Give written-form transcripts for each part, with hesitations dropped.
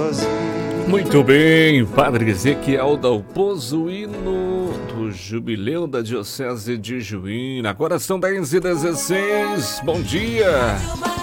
Muito bem, Padre Ezequiel Dalpozo, do Jubileu da Diocese de Juína. Agora são 10h16, bom dia!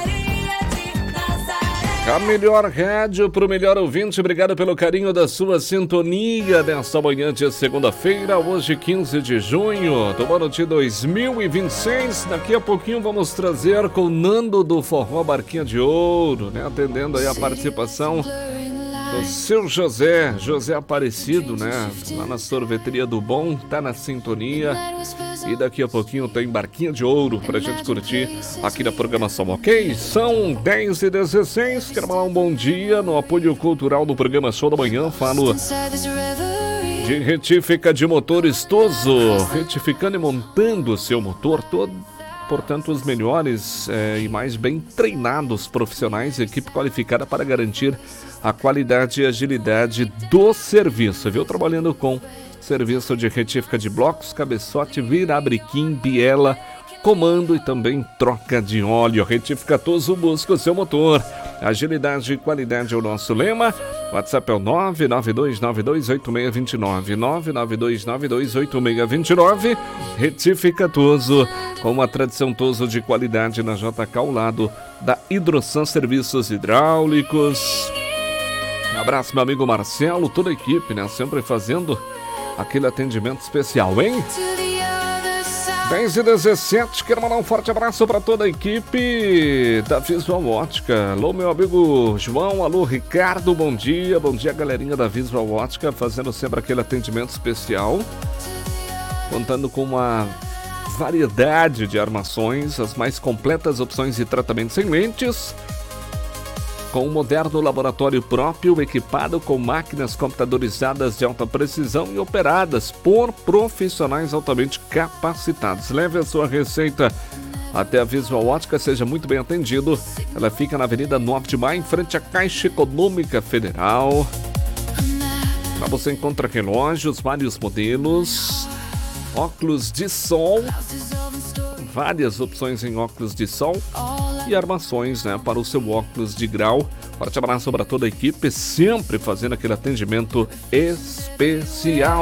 A melhor rádio para o melhor ouvinte, obrigado pelo carinho da sua sintonia nesta manhã de segunda-feira, hoje 15 de junho do ano de 2026. Daqui a pouquinho vamos trazer com o Nando do Forró Barquinha de Ouro, né? Atendendo aí a participação do seu José Aparecido, né? Lá na sorveteria do Bom, tá na sintonia. E daqui a pouquinho tem Barquinha de Ouro pra gente curtir aqui na programação, ok? São 10h16, quero mandar um bom dia no apoio cultural do programa Show da Manhã. Falo de retífica de motor Estoso, retificando e montando o seu motor todo. Portanto, os melhores e mais bem treinados profissionais, equipe qualificada para garantir a qualidade e agilidade do serviço, viu? Trabalhando com serviço de retífica de blocos, cabeçote, virabrequim, biela, comando e também troca de óleo. Retifica Toso busca o seu motor. Agilidade e qualidade é o nosso lema. WhatsApp é o 992928629, 992928629. Retifica Toso, com uma tradição Toso de qualidade na JK, ao lado da Hidrosan Serviços Hidráulicos. Um abraço, meu amigo Marcelo, toda a equipe, né? Sempre fazendo aquele atendimento especial, hein? 10h17, quero mandar um forte abraço para toda a equipe da Visual Ótica. Alô, meu amigo João, alô, Ricardo, bom dia, galerinha da Visual Ótica, fazendo sempre aquele atendimento especial, contando com uma variedade de armações, as mais completas opções de tratamentos em lentes, com um moderno laboratório próprio, equipado com máquinas computadorizadas de alta precisão e operadas por profissionais altamente capacitados. Leve a sua receita até a Visual Ótica, seja muito bem atendido. Ela fica na Avenida 9 de Maio, em frente à Caixa Econômica Federal. Lá você encontra relógios, vários modelos, óculos de sol, várias opções em óculos de sol e armações, né, para o seu óculos de grau. Forte abraço para toda a equipe, sempre fazendo aquele atendimento especial.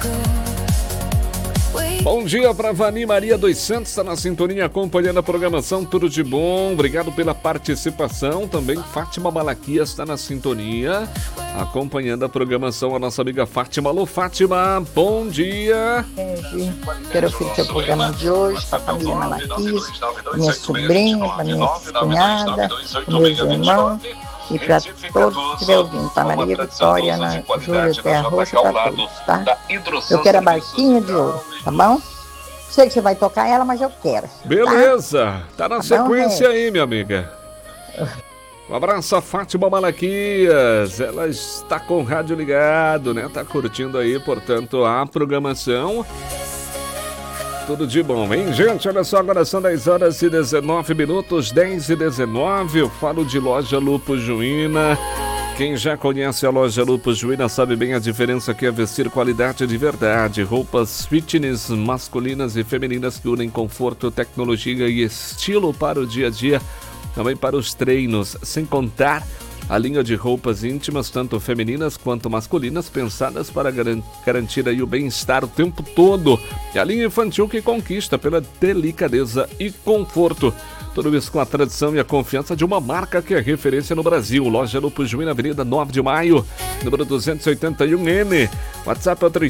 Bom dia para Vani Maria dos Santos, está na sintonia acompanhando a programação, tudo de bom, obrigado pela participação. Também Fátima Malaquias está na sintonia, acompanhando a programação, a nossa amiga Fátima. Alô, Fátima, bom dia. Quero curtir o programa de hoje para a família Malaquias, minha sobrinha, para minha cunhada, meus irmãos e para todos que estiver ouvindo, para Maria Vitória, Ana Júlia, Terra Roxa, para todos, tá? Eu quero a Barquinha de Ouro, tá bom? Sei que você vai tocar ela, mas eu quero. Beleza, tá na sequência aí, minha amiga. Um abraço a Fátima Malaquias, ela está com o rádio ligado, né? Tá curtindo aí, portanto, a programação. Tudo de bom, hein, gente? Olha só, agora são 10h19, 10h19. Eu falo de Loja Lupus Juína. Quem já conhece a Loja Lupus Juína sabe bem a diferença que é vestir qualidade de verdade. Roupas fitness masculinas e femininas que unem conforto, tecnologia e estilo para o dia a dia, também para os treinos, sem contar a linha de roupas íntimas, tanto femininas quanto masculinas, pensadas para garantir aí o bem-estar o tempo todo. E a linha infantil que conquista pela delicadeza e conforto. Tudo isso com a tradição e a confiança de uma marca que é referência no Brasil. Loja Lupus Juína, Avenida 9 de Maio, número 281N. WhatsApp é o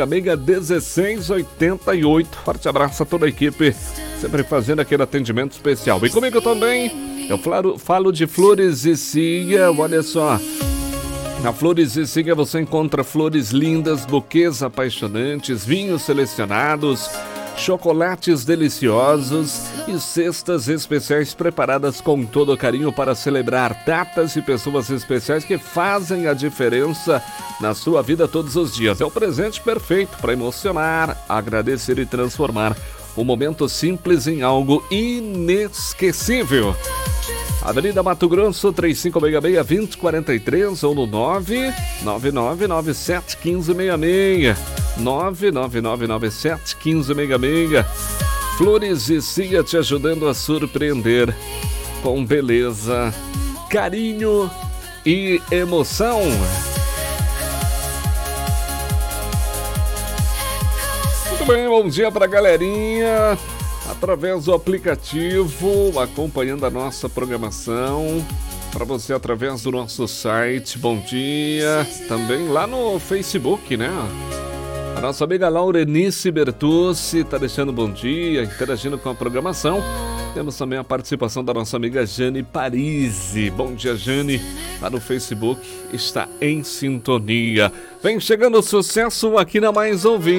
3566-1688. Forte abraço a toda a equipe, sempre fazendo aquele atendimento especial. E comigo também, eu falo de Flores e Cia, olha só. Na Flores e Cia você encontra flores lindas, buquês apaixonantes, vinhos selecionados, chocolates deliciosos e cestas especiais preparadas com todo carinho para celebrar datas e pessoas especiais que fazem a diferença na sua vida todos os dias. É o presente perfeito para emocionar, agradecer e transformar um momento simples em algo inesquecível. Avenida Mato Grosso, 3566-2043 ou no 99997-1566. 99997-1566. Flores e Cia te ajudando a surpreender com beleza, carinho e emoção. Muito bem, bom dia pra galerinha. Através do aplicativo, acompanhando a nossa programação. Para você através do nosso site, bom dia. Também lá no Facebook, né? A nossa amiga Laurenice Bertucci está deixando bom dia, interagindo com a programação. Temos também a participação da nossa amiga Jane Parisi. Bom dia, Jane. Lá no Facebook, está em sintonia. Vem chegando o sucesso aqui na Mais Ouvinte.